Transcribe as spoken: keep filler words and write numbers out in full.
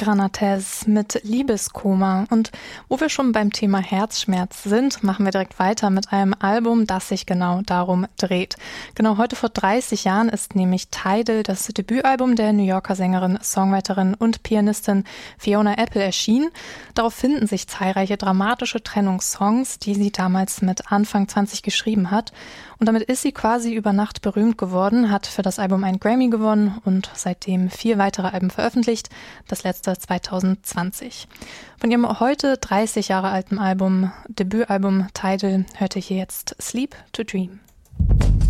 Granates mit Liebeskoma. Und wo wir schon beim Thema Herzschmerz sind, machen wir direkt weiter mit einem Album, das sich genau darum dreht. Genau heute vor dreißig Jahren ist nämlich Tidal, das Debütalbum der New Yorker Sängerin, Songwriterin und Pianistin Fiona Apple, erschienen. Darauf finden sich zahlreiche dramatische Trennungssongs, die sie damals mit Anfang zwanzig geschrieben hat. Und damit ist sie quasi über Nacht berühmt geworden, hat für das Album einen Grammy gewonnen und seitdem vier weitere Alben veröffentlicht, das letzte zwanzig zwanzig. Von ihrem heute dreißig Jahre alten Album, Debütalbum Tidal, hörte ich hier jetzt Sleep to Dream.